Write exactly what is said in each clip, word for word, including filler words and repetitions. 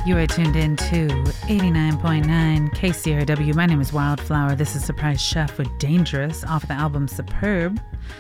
You are tuned in to eighty-nine point nine K C R W. My name is Wildflower. This is Surprise Chef with Dangerous off the album Superb.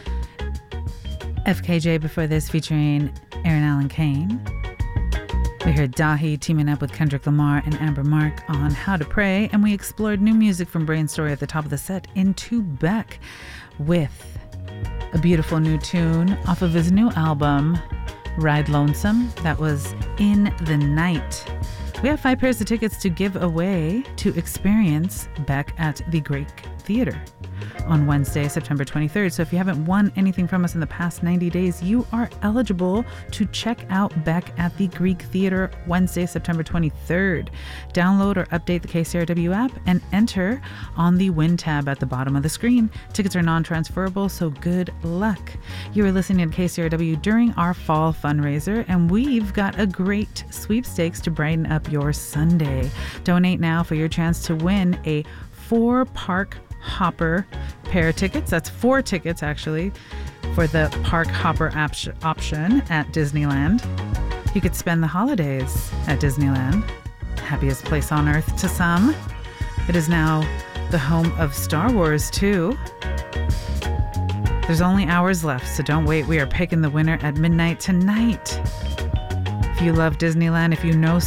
F K J before this featuring Aaron Allen Kane. We heard Dahi teaming up with Kendrick Lamar and Amber Mark on How to Pray, and we explored new music from Brain Story at the top of the set into Beck with a beautiful new tune off of his new album, Ride Lonesome. That was In the Night. We have five pairs of tickets to give away to experience Beck at the Greek Theater on Wednesday, September twenty-third. So if you haven't won anything from us in the past ninety days, you are eligible to check out Beck at the Greek Theater Wednesday, September twenty-third. Download or update the K C R W app and enter on the Win tab at the bottom of the screen. Tickets are non-transferable, so good luck. You are listening to K C R W during our fall fundraiser, and we've got a great sweepstakes to brighten up your Sunday. Donate now for your chance to win a four-park Hopper pair of tickets. That's four tickets, actually, for the Park Hopper op- option at Disneyland. You could spend the holidays at Disneyland. Happiest place on earth to some. It is now the home of Star Wars, too. There's only hours left, so don't wait. We are picking the winner at midnight tonight. If you love Disneyland, if you know